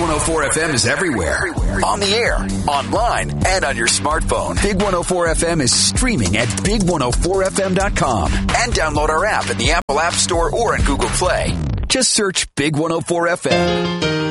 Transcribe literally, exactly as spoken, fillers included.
one oh four F M is everywhere. On the air, online, and on your smartphone. Big one oh four F M is streaming at big one oh four f m dot com. And download our app in the Apple App Store or in Google Play. Just search Big one oh four F M.